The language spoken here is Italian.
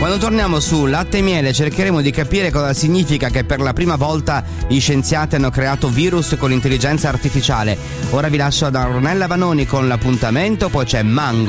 Quando torniamo su Latte e Miele cercheremo di capire cosa significa che per la prima volta gli scienziati hanno creato virus con l'intelligenza artificiale. Ora vi lascio da Ornella Vanoni con l'appuntamento, poi c'è Mango.